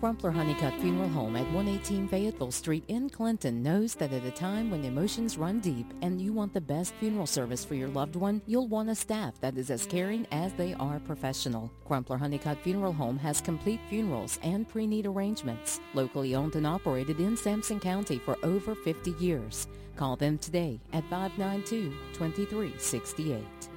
Crumpler Honeycutt Funeral Home at 118 Fayetteville Street in Clinton knows that at a time when emotions run deep and you want the best funeral service for your loved one, you'll want a staff that is as caring as they are professional. Crumpler Honeycutt Funeral Home has complete funerals and pre-need arrangements. Locally owned and operated in Sampson County for over 50 years. Call them today at 592-2368.